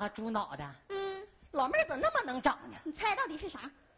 个猪脑袋。 嗯， 老妹儿怎么那么能长呢？ 你猜到底是啥？